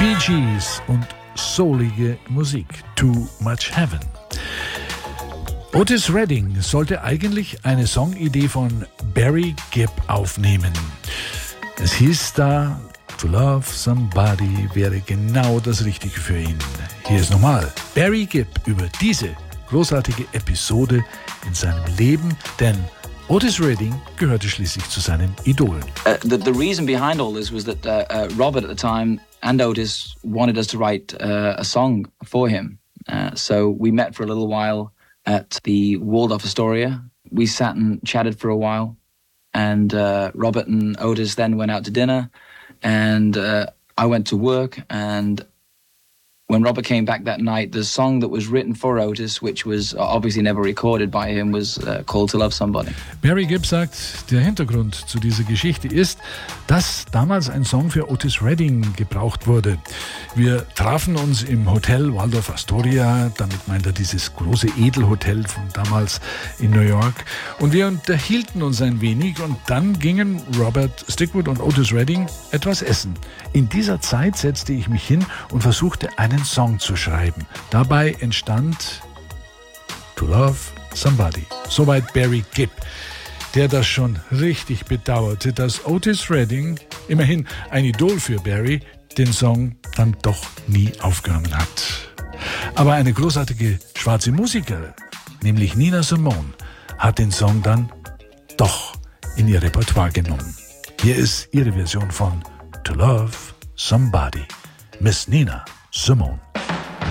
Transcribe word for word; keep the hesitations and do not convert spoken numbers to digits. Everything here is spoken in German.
Bee Gees und soulige Musik. Too Much Heaven. Otis Redding sollte eigentlich eine Songidee von Barry Gibb aufnehmen. Es hieß da, To Love Somebody wäre genau das Richtige für ihn. Hier ist nochmal Barry Gibb über diese großartige Episode in seinem Leben, denn Otis Redding gehörte schließlich zu seinen Idolen. Uh, the, the reason behind all this was that uh, uh, Robert at the time and Otis wanted us to write uh, a song for him. Uh, so we met for a little while at the Waldorf Astoria. We sat and chatted for a while, and uh, Robert and Otis then went out to dinner, and uh, I went to work, and when Robert came back that night, the song that was written for Otis, which was obviously never recorded by him, was uh, called To Love Somebody. Barry Gibb sagt, der Hintergrund zu dieser Geschichte ist, dass damals ein Song für Otis Redding gebraucht wurde. Wir trafen uns im Hotel Waldorf Astoria, damit meint er dieses große Edelhotel von damals in New York, und wir unterhielten uns ein wenig und dann gingen Robert Stigwood und Otis Redding etwas essen. In dieser Zeit setzte ich mich hin und versuchte einen Song zu schreiben. Dabei entstand To Love Somebody. Soweit Barry Gibb, der das schon richtig bedauerte, dass Otis Redding, immerhin ein Idol für Barry, den Song dann doch nie aufgenommen hat. Aber eine großartige schwarze Musikerin, nämlich Nina Simone, hat den Song dann doch in ihr Repertoire genommen. Hier ist ihre Version von To Love Somebody. Miss Nina Simone.